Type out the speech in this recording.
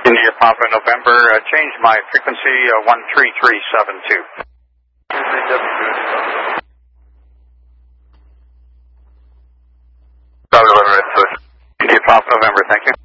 India Papa November, change my frequency 13372. India Papa November, thank you.